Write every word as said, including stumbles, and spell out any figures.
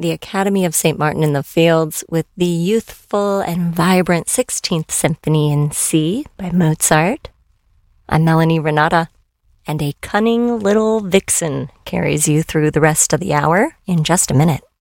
the Academy of Saint Martin in the Fields with the youthful and vibrant sixteenth Symphony in C by Mozart. I'm Melanie Renata, and a cunning little vixen carries you through the rest of the hour in just a minute.